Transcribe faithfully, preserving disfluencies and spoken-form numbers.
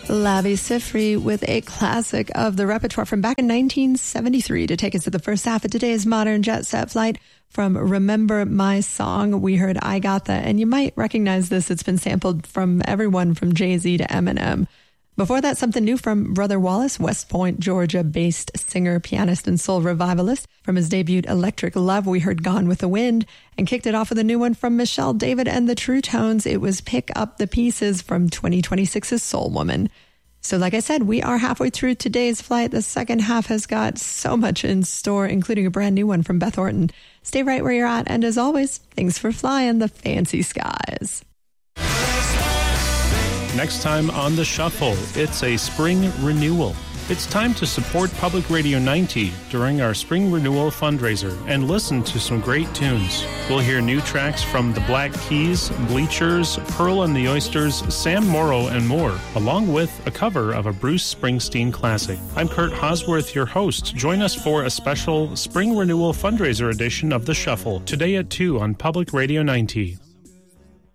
Lavi Siffre with a classic of the repertoire from back in nineteen seventy-three to take us to the first half of today's Modern Jet Set Flight. From Remember My Song, we heard I Got That, and you might recognize this. It's been sampled from everyone from Jay-Z to Eminem. Before that, something new from Brother Wallace, West Point, Georgia-based singer, pianist, and soul revivalist. From his debut, Electric Love, we heard Gone with the Wind, and kicked it off with a new one from Michelle David and the True Tones. It was Pick Up the Pieces from twenty twenty-six's Soul Woman. So like I said, we are halfway through today's flight. The second half has got so much in store, including a brand new one from Beth Orton. Stay right where you're at, and as always, thanks for flying the fancy skies. Next time on The Shuffle, it's a spring renewal. It's time to support Public Radio ninety during our spring renewal fundraiser and listen to some great tunes. We'll hear new tracks from the Black Keys, Bleachers, Pearl and the Oysters, Sam Morrow, and more, along with a cover of a Bruce Springsteen classic. I'm Kurt Hosworth, your host. Join us for a special spring renewal fundraiser edition of The Shuffle, today at two on Public Radio ninety.